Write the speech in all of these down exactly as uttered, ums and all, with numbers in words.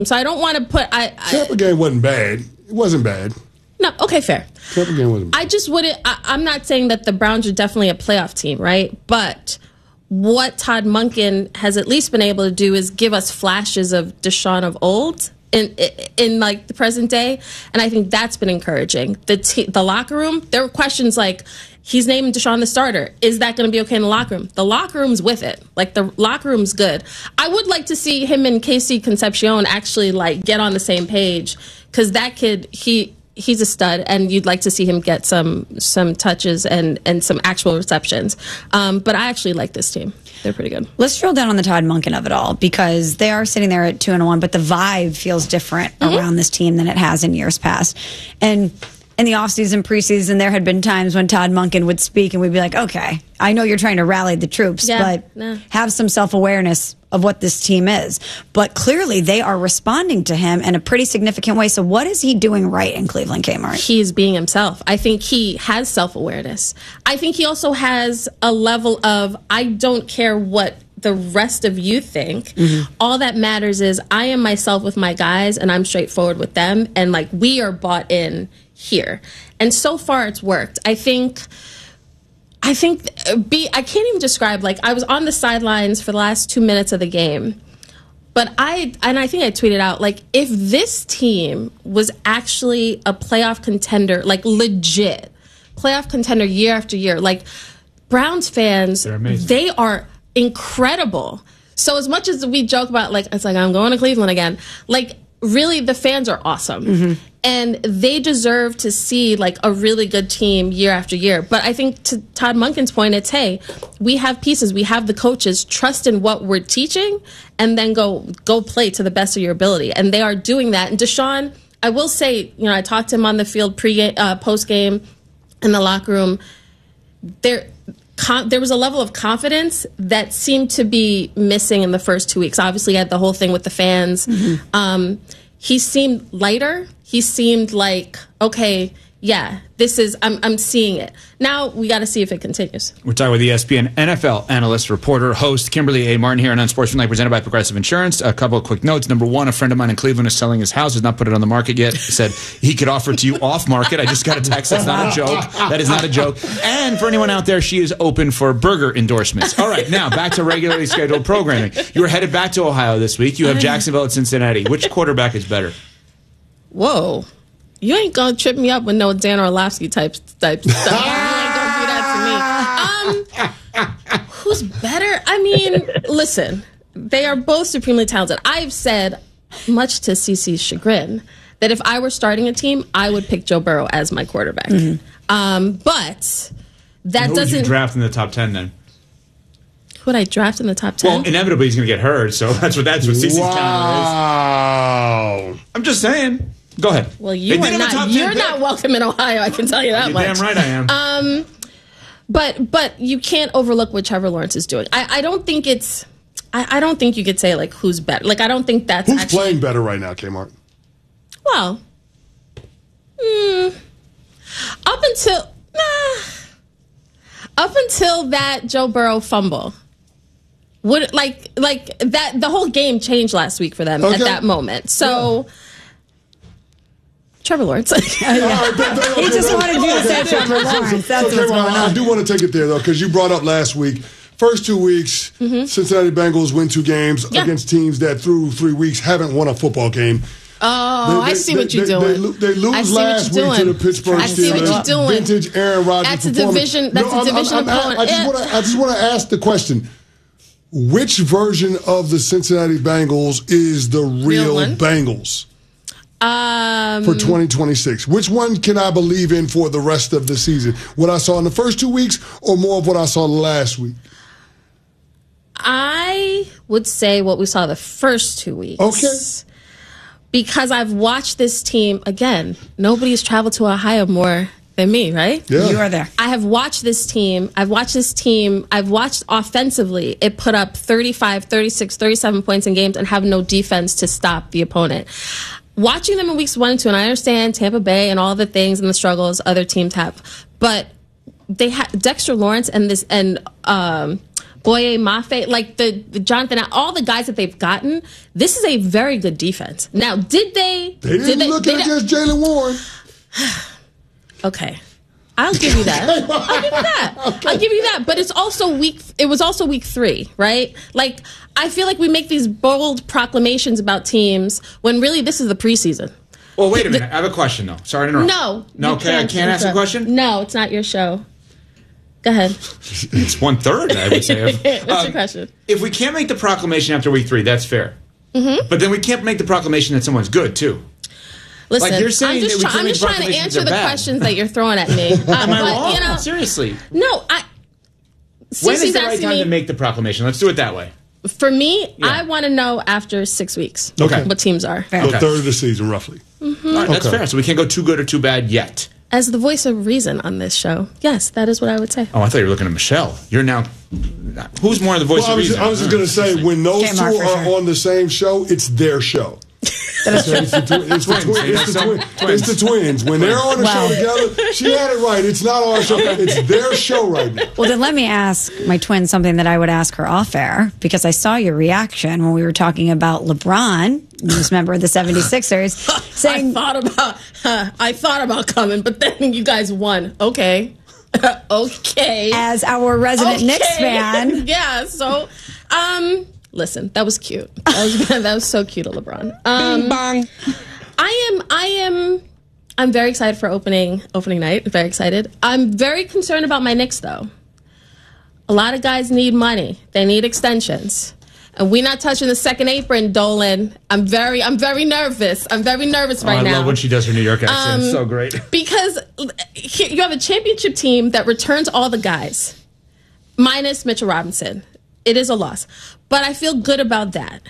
So I don't want to put... I, I Tampa game wasn't bad. It wasn't bad. No, okay, fair. Tampa game wasn't bad. I just wouldn't... I, I'm not saying that the Browns are definitely a playoff team, right? But what Todd Monken has at least been able to do is give us flashes of Deshaun of old in in, in like the present day, and I think that's been encouraging. The t- the locker room, there were questions like, he's naming Deshaun the starter. Is that going to be okay in the locker room? The locker room's with it. Like, the locker room's good. I would like to see him and Casey Concepcion actually, like, get on the same page, because that kid, he... he's a stud, and you'd like to see him get some some touches and, and some actual receptions. Um, but I actually like this team. They're pretty good. Let's drill down on the Todd Monken of it all, because they are sitting there at two and one, but the vibe feels different mm-hmm. around this team than it has in years past. And in the offseason, preseason, there had been times when Todd Monken would speak and we'd be like, okay, I know you're trying to rally the troops, yeah, but nah. have some self-awareness of what this team is. But clearly they are responding to him in a pretty significant way. So what is he doing right in Cleveland, Kmart? He's being himself. I think he has self-awareness. I think he also has a level of, I don't care what the rest of you think. Mm-hmm. All that matters is I am myself with my guys, and I'm straightforward with them. And, like, we are bought in here. And so far it's worked. I think... I think be I can't even describe, like, I was on the sidelines for the last two minutes of the game, but I and I think I tweeted out, like, if this team was actually a playoff contender, like legit playoff contender year after year, like, Browns fans, they are incredible. So as much as we joke about, like, it's like, I'm going to Cleveland again, like, really the fans are awesome. Mm-hmm. And they deserve to see, like, a really good team year after year. But I think to Todd Monken's point, it's, hey, we have pieces, we have the coaches, trust in what we're teaching, and then go go play to the best of your ability. And they are doing that. And Deshaun, I will say, you know, I talked to him on the field pre uh, post game in the locker room. There, com- there was a level of confidence that seemed to be missing in the first two weeks. Obviously, he had the whole thing with the fans. Mm-hmm. Um, he seemed lighter. He seemed like, okay, yeah, this is, I'm I'm seeing it. Now we got to see if it continues. We're talking with E S P N N F L analyst, reporter, host Kimberly A. Martin here on Unsportsmanlike, presented by Progressive Insurance. A couple of quick notes. Number one, a friend of mine in Cleveland is selling his house, has not put it on the market yet. He said he could offer it to you off market. I just got a text. That's not a joke. That is not a joke. And for anyone out there, she is open for burger endorsements. All right, now back to regularly scheduled programming. You're headed back to Ohio this week. You have Jacksonville at Cincinnati. Which quarterback is better? Whoa. You ain't gonna trip me up with no Dan Orlovsky type type stuff. You ain't gonna do that to me. Um, who's better? I mean, listen, they are both supremely talented. I've said, much to CeCe's chagrin, that if I were starting a team, I would pick Joe Burrow as my quarterback. Mm-hmm. Um, but that who doesn't would you draft in the top ten then? Who would I draft in the top ten? Well, inevitably he's gonna get hurt, so that's what that's what CeCe's wow. counter is. I'm just saying. Go ahead. Well, you are not. You're not welcome in Ohio. I can tell you that You're much. Damn right I am. Um, but but you can't overlook what Trevor Lawrence is doing. I, I don't think it's. I, I don't think you could say, like, who's better. Like, I don't think that's who's actually playing better right now, Kmart. Well, mm, up until nah, up until that Joe Burrow fumble. Would like like that the whole game changed last week for them okay. at that moment. So. Yeah. Trevor Lawrence. yeah. right, but, but, okay, he just wanted you to say Trevor Lawrence. That's okay, what's well, going on. I do want to take it there, though, because you brought up last week, first two weeks, mm-hmm. Cincinnati Bengals win two games yeah. against teams that through three weeks haven't won a football game. Oh, they, they, I see they, what you're they, doing. They, they lose last week to the Pittsburgh Steelers. I see what you're doing. Vintage Aaron Rodgers That's a division. That's no, a division I'm, I'm, opponent. I, I just want to. I just want to ask the question: which version of the Cincinnati Bengals is the real, real Bengals? Um, for twenty twenty-six, which one can I believe in for the rest of the season? What I saw in the first two weeks, or more of what I saw last week? I would say what we saw the first two weeks. Okay. Because I've watched this team again. Nobody's traveled to Ohio more than me, right? Yeah. You are there. I have watched this team. I've watched this team. I've watched offensively. It put up thirty-five, thirty-six, thirty-seven points in games and have no defense to stop the opponent. Watching them in weeks one and two, and I understand Tampa Bay and all the things and the struggles other teams have, but they had Dexter Lawrence and this and um, Boye Mafe, like the, the Jonathan, all the guys that they've gotten. This is a very good defense. Now, did they? They didn't did they, look they, at just Jaylen Warren. Okay. I'll give you that. I'll give you that. Okay. I'll give you that. But it's also week. It was also week three, right? Like, I feel like we make these bold proclamations about teams when really this is the preseason. Well, wait a minute. I have a question, though. Sorry to interrupt. No. No, okay, I can't ask a question? No, it's not your show. Go ahead. It's one third, I would say. What's um, your question? If we can't make the proclamation after week three, that's fair. Mm-hmm. But then we can't make the proclamation that someone's good, too. Listen, like you're saying I'm just, that we try, I'm just trying to answer the bad. questions that you're throwing at me. Um, Am I but, wrong? You know, Seriously. No, I. When is the right time me, to make the proclamation? Let's do it that way. For me, Yeah. I want to know after six weeks Okay. what teams are. Fair. A third of the season, roughly. Mm-hmm. All right, that's Okay. fair. So we can't go too good or too bad yet. As the voice of reason on this show, yes, that is what I would say. Oh, I thought you were looking at Michelle. You're now. Who's more the voice Well, I of was, reason? I was just going to say, when those Can't two mark for are sure. on the same show, it's their show. It's the, twi- it's, the Twins. twi- it's, the Twins. twi- it's the twins. When they're on the Wow. show together, she had it right. It's not our show. It's their show right now. Well, then let me ask my twin something that I would ask her off air, because I saw your reaction when we were talking about LeBron, this member of the seventy-sixers, saying, I thought about, uh, I thought about coming, but then you guys won. Okay, okay. as our resident okay. Knicks fan, Yeah. So, um, listen, that was cute. That was that was so cute of LeBron. Um, Bing bong. I am. I am. I'm very excited for opening opening night. Very excited. I'm very concerned about my Knicks, though. A lot of guys need money. They need extensions. And we're not touching the second apron, Dolan. I'm very, I'm very nervous. I'm very nervous Oh, right I now. love when she does her New York accent. Um, It's so great. Because you have a championship team that returns all the guys, minus Mitchell Robinson. It is a loss. But I feel good about that.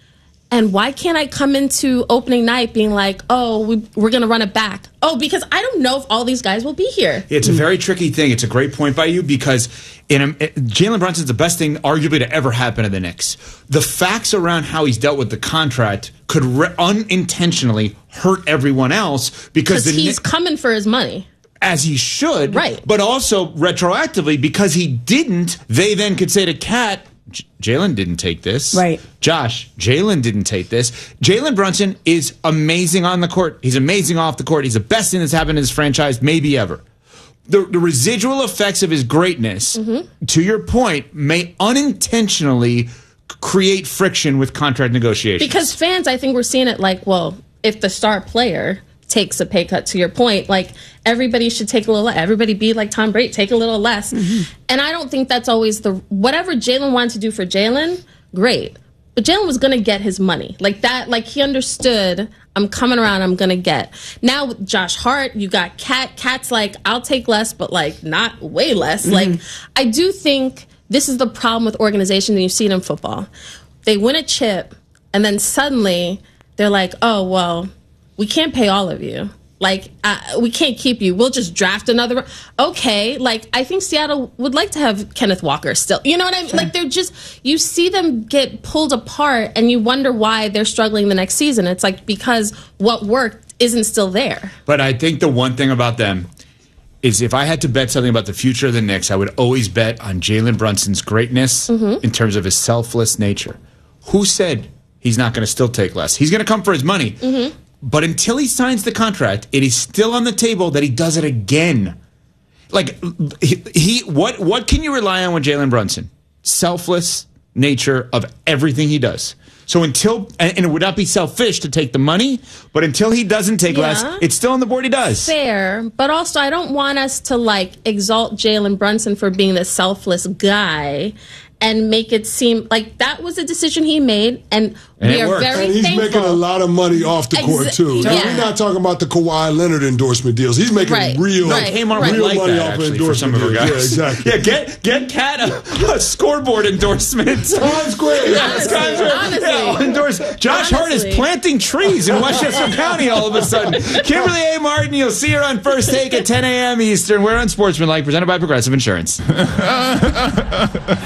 And why can't I come into opening night being like, oh, we, we're going to run it back? Oh, because I don't know if all these guys will be here. It's a very tricky thing. It's a great point by you because in a, Jalen Brunson's the best thing arguably to ever happen to the Knicks. The facts around how he's dealt with the contract could re- unintentionally hurt everyone else because Because the he's Knicks, coming for his money. as he should, Right. But also retroactively because he didn't, they then could say to Kat, J- Jalen didn't take this. Right. Josh, Jalen didn't take this. Jalen Brunson is amazing on the court. He's amazing off the court. He's the best thing that's happened in his franchise, maybe ever. The, the residual effects of his greatness, Mm-hmm. to your point, may unintentionally create friction with contract negotiations. Because fans, I think we're seeing it like, well, if the star player takes a pay cut, to your point, like everybody should take a little, everybody be like Tom Brady, take a little less. Mm-hmm. And I don't think that's always the, whatever Jalen wanted to do for Jalen, great. But Jalen was going to get his money. Like that, like he understood, I'm coming around, I'm going to get. Now with Josh Hart, you got Kat. Kat's like, I'll take less, but like not way less. Mm-hmm. Like I do think this is the problem with organization, and you see it in football. They win a chip, and then suddenly they're like, oh, well, we can't pay all of you. Like, uh, we can't keep you. We'll just draft another. Okay. Like, I think Seattle would like to have Kenneth Walker still. You know what I mean? Sure. Like, they're just, you see them get pulled apart and you wonder why they're struggling the next season. It's like because what worked isn't still there. But I think the one thing about them is if I had to bet something about the future of the Knicks, I would always bet on Jalen Brunson's greatness mm-hmm. in terms of his selfless nature. Who said he's not going to still take less? He's going to come for his money. Mm-hmm. But until he signs the contract, it is still on the table that he does it again. Like he, he what what can you rely on with Jalen Brunson? Selfless nature of everything he does. So until and it would not be selfish to take the money, but until he doesn't take yeah. less, it's still on the board he does. Fair, but also I don't want us to like exalt Jalen Brunson for being the selfless guy and make it seem like that was a decision he made, and, and we are worked. very And he's thankful. making a lot of money off the court, Exa- too. yeah. Now, we're not talking about the Kawhi Leonard endorsement deals. He's making Right. real, Right. Came on Right. real like money that, off of actually, for some of our endorsement guys. deals. Yeah, exactly. Yeah, get get Kat a, a scoreboard endorsement. Times Square. Yeah, Honestly, Times Square. honestly. Yeah, endorse. Josh Hart is Honestly. planting trees in Westchester County all of a sudden. Kimberly A. Martin, you'll see her on First Take at ten a.m. Eastern. We're on Sportsmanlike, presented by Progressive Insurance.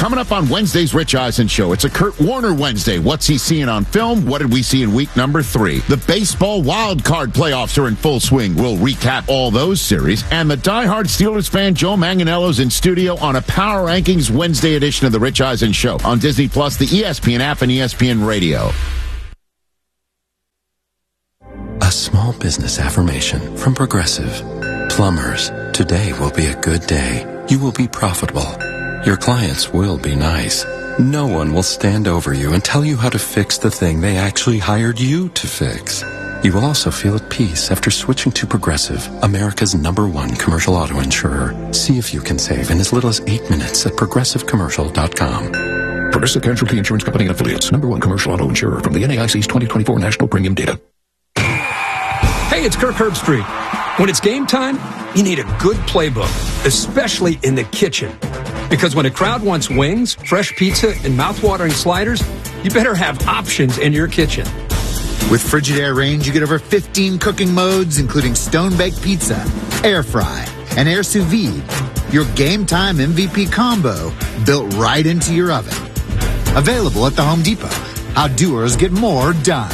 Coming up on Wednesday's Rich Eisen Show, it's a Kurt Warner Wednesday. What's he seeing on film? What did we see in week number three? The baseball wild card playoffs are in full swing. We'll recap all those series. And the diehard Steelers fan Joe Manganiello's in studio on a Power Rankings Wednesday edition of the Rich Eisen Show on Disney Plus, the E S P N app, and E S P N Radio. A small business affirmation from Progressive. Plumbers, today will be a good day. You will be profitable. Your clients will be nice. No one will stand over you and tell you how to fix the thing they actually hired you to fix. You will also feel at peace after switching to Progressive, America's number one commercial auto insurer. See if you can save in as little as eight minutes at progressive commercial dot com. Progressive Casualty Insurance Company and Affiliates, number one commercial auto insurer from the N A I C's twenty twenty-four National Premium Data. Hey, it's Kirk Herbstreit. When it's game time, you need a good playbook, especially in the kitchen. Because when a crowd wants wings, fresh pizza, and mouth-watering sliders, you better have options in your kitchen. With Frigidaire Range, you get over fifteen cooking modes, including stone-baked pizza, air fry, and air sous vide. Your game time M V P combo built right into your oven. Available at the Home Depot. How doers get more done.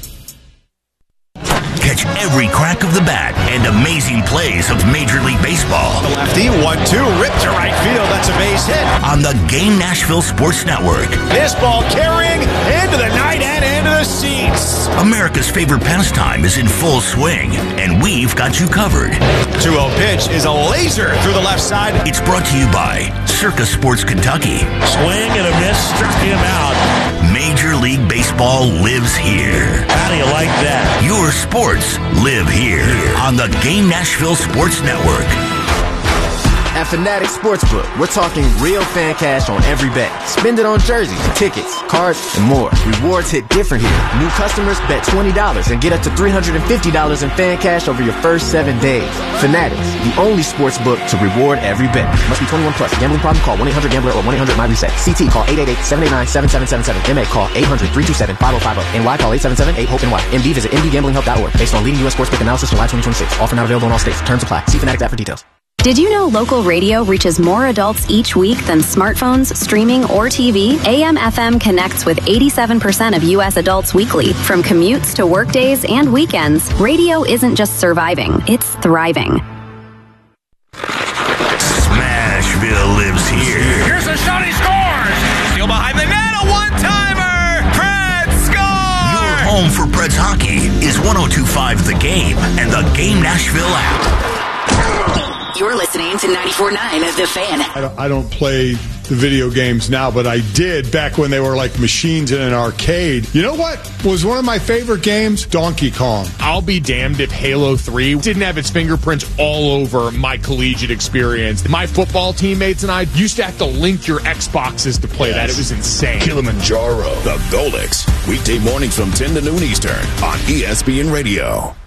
Catch every crack of the bat and amazing plays of Major League Baseball. The lefty, one two, ripped to right field. That's a base hit. On the Game Nashville Sports Network. This ball carrying into the night and into the seats. America's favorite pastime is in full swing, and we've got you covered. two oh pitch is a laser through the left side. It's brought to you by Circa Sports Kentucky. Swing and a miss, struck him out. Major League Baseball lives here. How do you like that? Your sports live here on the Game Nashville Sports Network. At Fanatics Sportsbook, we're talking real fan cash on every bet. Spend it on jerseys, tickets, cards, and more. Rewards hit different here. New customers bet twenty dollars and get up to three hundred fifty dollars in fan cash over your first seven days. Fanatics, the only sportsbook to reward every bet. Must be twenty-one plus. Gambling problem? Call one eight hundred gambler or one eight hundred my reset. C T call eight eight eight, seven eight nine, seven seven seven seven. M A call eight hundred, three two seven, five oh five oh. N Y call eight seven seven, eight hope N Y. M D visit m d gambling help dot org. Based on leading U S sportsbook analysis July twenty twenty-six. Offer not available in all states. Terms apply. See Fanatics app for details. Did you know local radio reaches more adults each week than smartphones, streaming, or T V? A M F M connects with eighty-seven percent of U S adults weekly. From commutes to workdays and weekends, radio isn't just surviving, it's thriving. Smashville lives here. Here's a shot, he scores! Still behind the net, a one-timer! Preds score! Your home for Preds hockey is one oh two point five The Game and the Game Nashville app. You're listening to ninety-four point nine The Fan. I don't, I don't play the video games now, but I did back when they were like machines in an arcade. You know what was one of my favorite games? Donkey Kong. I'll be damned if Halo three didn't have its fingerprints all over my collegiate experience. My football teammates and I used to have to link your Xboxes to play yes. that. It was insane. Kilimanjaro. The Golix. Weekday mornings from ten to noon Eastern on E S P N Radio.